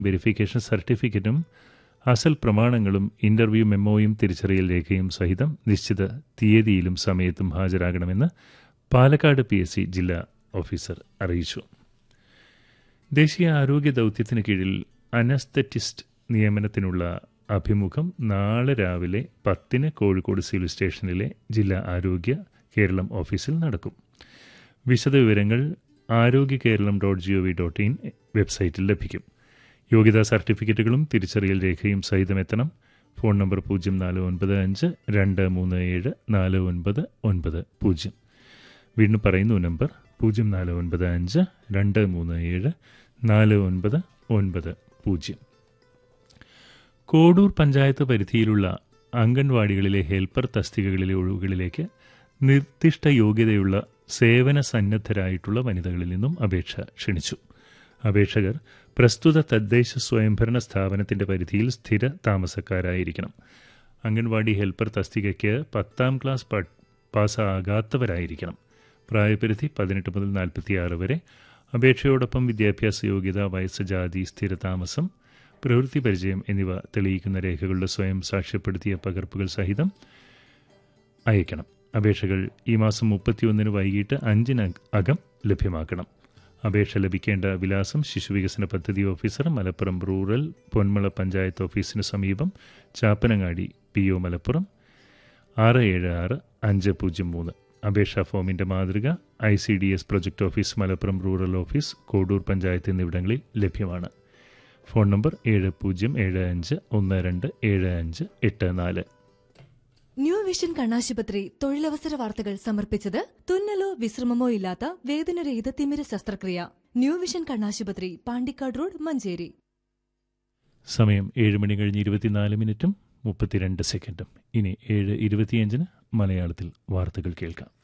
Verification സർട്ടിഫിക്കറ്റും അസൽ പ്രമാണങ്ങളും interview മെമ്മോയും തിരിച്ചറിയൽ രേഖയും സഹിതം നിശ്ചിത തീയതിയിലും സമയത്തും ഹാജരാകണമെന്ന് പാലക്കാട് PSC ജില്ലാ ഓഫീസർ അറിയിച്ചു. ദേശീയ ആരോഗ്യ ദൗത്യത്തിന് കീഴിൽ അനസ്തെറ്റിസ്റ്റ് നിയമനത്തിനുള്ള അഭിമുഖം നാളെ രാവിലെ 10 കോഴിക്കോട് സിവിൽ സ്റ്റേഷനിലെ ജില്ലാ ആരോഗ്യ കേരളം ഓഫീസിൽ നടക്കും. വിശദവിവരങ്ങൾ arogyakeeralam.gov.in വെബ്സൈറ്റിൽ ലഭിക്കും. യോഗ്യതാ സർട്ടിഫിക്കറ്റുകളും തിരിച്ചറിയൽ രേഖയും സഹിതമെത്തണം. Phone number 0495-237-4990. വീണ്ടും പറയുന്നു, നമ്പർ 0495-237-4990. കോഡൂർ പഞ്ചായത്ത് പരിധിയിലുള്ള അംഗൻവാടികളിലെ ഹെൽപ്പർ തസ്തികകളിലെ ഒഴിവുകളിലേക്ക് നിർദ്ദിഷ്ട യോഗ്യതയുള്ള സേവന സന്നദ്ധരായിട്ടുള്ള വനിതകളിൽ നിന്നും അപേക്ഷ ക്ഷണിച്ചു. അപേക്ഷകർ പ്രസ്തുത തദ്ദേശ സ്വയംഭരണ സ്ഥാപനത്തിന്റെ പരിധിയിൽ സ്ഥിര താമസക്കാരായിരിക്കണം. Anganwadi helper തസ്തികയ്ക്ക് 10ാം class പാസ്സാകാത്തവരായിരിക്കണം. പ്രായപരിധി 18 മുതൽ 46 വരെ. അപേക്ഷയോടൊപ്പം വിദ്യാഭ്യാസ യോഗ്യത, വയസ്സ്, ജാതി, സ്ഥിരതാമസം, പ്രവൃത്തി പരിചയം എന്നിവ തെളിയിക്കുന്ന രേഖകളുടെ സ്വയം സാക്ഷ്യപ്പെടുത്തിയ പകർപ്പുകൾ സഹിതം അയക്കണം. അപേക്ഷകൾ ഈ മാസം 31 വൈകിട്ട് 5 അകം ലഭ്യമാക്കണം. അപേക്ഷ ലഭിക്കേണ്ട വിലാസം: ശിശുവികസന പദ്ധതി ഓഫീസർ, മലപ്പുറം റൂറൽ, പൊന്മള പഞ്ചായത്ത് ഓഫീസിന് സമീപം, ചാപ്പനങ്ങാടി, PO മലപ്പുറം 676503. അപേക്ഷാ ഫോമിന്റെ മാതൃക ICDS project office, Malappuram rural office, Kodur panchayat എന്നിവിടങ്ങളിൽ ലഭ്യമാണ്. Phone number 7075127584. ന്യൂ വിഷൻ കണ്ണാശുപത്രി തൊഴിലവസര വാർത്തകൾ സമർപ്പിച്ചത് തുന്നലോ വിശ്രമമോ ഇല്ലാത്ത വേദനരഹിത തിമിര ശസ്ത്രക്രിയ. ന്യൂ വിഷൻ കണ്ണാശുപത്രി, പാണ്ടിക്കാട് റോഡ്, മഞ്ചേരി. സമയം 7:24:32. ഇനി 7:25 മലയാളത്തിൽ വാർത്തകൾ കേൾക്കാം.